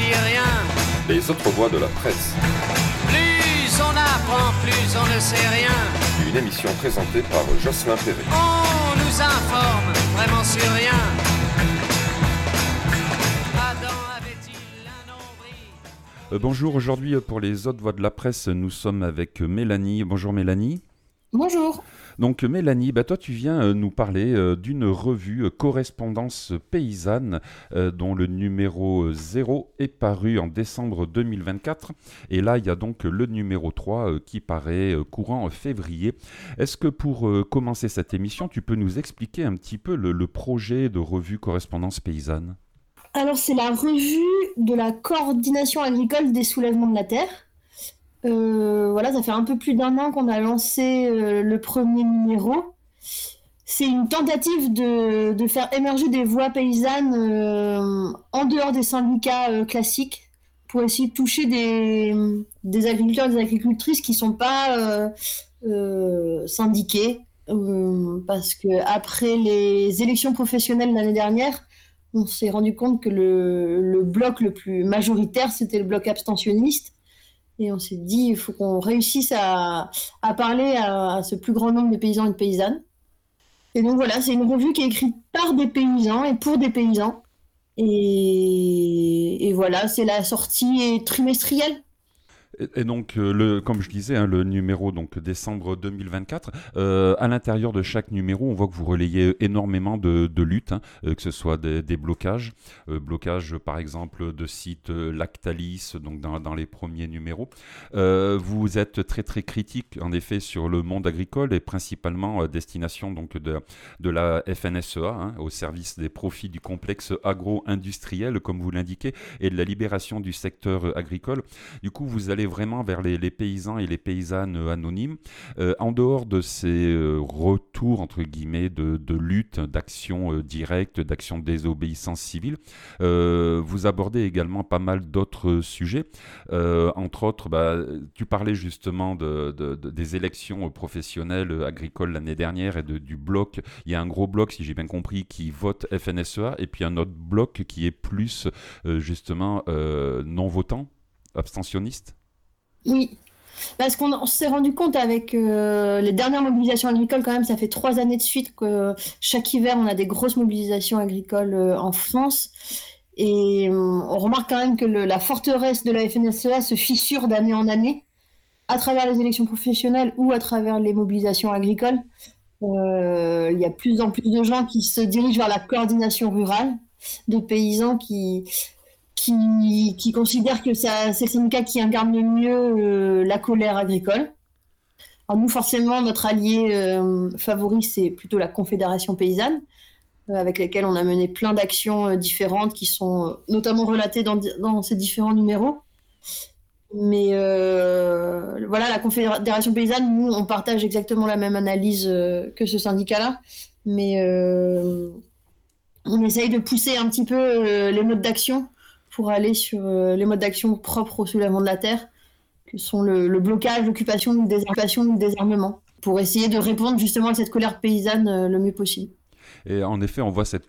dit rien. Les autres voix de la presse. Plus on apprend, plus on ne sait rien. Une émission présentée par Jocelyn Perret. On nous informe vraiment sur rien. Adam avait-il un nombril? Bonjour, aujourd'hui pour les autres voix de la presse, nous sommes avec Mélanie. Bonjour Mélanie. Bonjour. Donc Mélanie, toi tu viens nous parler d'une revue Correspondance paysanne dont le numéro 0 est paru en décembre 2024 et là il y a donc le numéro 3 qui paraît courant février. Est-ce que pour commencer cette émission, tu peux nous expliquer un petit peu le projet de revue Correspondance paysanne ? Alors c'est la revue de la coordination agricole des soulèvements de la terre. Voilà, ça fait un peu plus d'un an qu'on a lancé le premier numéro. C'est une tentative de faire émerger des voix paysannes en dehors des syndicats classiques pour essayer de toucher des agriculteurs et des agricultrices qui ne sont pas syndiqués. Parce qu'après les élections professionnelles l'année dernière, on s'est rendu compte que le bloc le plus majoritaire, c'était le bloc abstentionniste. Et on s'est dit, il faut qu'on réussisse à parler à ce plus grand nombre de paysans et de paysannes. Et donc voilà, c'est une revue qui est écrite par des paysans et pour des paysans. Et voilà, c'est la sortie trimestrielle. Et donc, comme je disais, le numéro donc décembre 2024, à l'intérieur de chaque numéro, on voit que vous relayez énormément de luttes, que ce soit des blocages, blocages par exemple de sites Lactalis, donc dans les premiers numéros. Vous êtes très très critique en effet sur le monde agricole et principalement destination donc de la FNSEA, au service des profits du complexe agro-industriel, comme vous l'indiquez, et de la libération du secteur agricole. Du coup, vous allez vraiment vers les paysans et les paysannes anonymes. En dehors de ces retours, entre guillemets, de lutte, d'action directe, d'action de désobéissance civile, vous abordez également pas mal d'autres sujets. Entre autres, tu parlais justement des élections professionnelles agricoles l'année dernière et du bloc. Il y a un gros bloc, si j'ai bien compris, qui vote FNSEA et puis un autre bloc qui est plus justement non-votant, abstentionniste. Oui, parce qu'on s'est rendu compte avec les dernières mobilisations agricoles, quand même, ça fait 3 années de suite que chaque hiver, on a des grosses mobilisations agricoles en France. Et on remarque quand même que la forteresse de la FNSEA se fissure d'année en année, à travers les élections professionnelles ou à travers les mobilisations agricoles. Il y a de plus en plus de gens qui se dirigent vers la coordination rurale, de paysans qui considèrent que c'est le syndicat qui incarne le mieux la colère agricole. Alors nous, forcément, notre allié favori, c'est plutôt la Confédération paysanne, avec laquelle on a mené plein d'actions différentes qui sont notamment relatées dans ces différents numéros. Mais voilà, la Confédération paysanne, nous, on partage exactement la même analyse que ce syndicat-là. Mais on essaye de pousser un petit peu les modes d'action pour aller sur les modes d'action propres au soulèvement de la terre, que sont le blocage, l'occupation, le désarmement, pour essayer de répondre justement à cette colère paysanne le mieux possible. Et en effet, on voit cette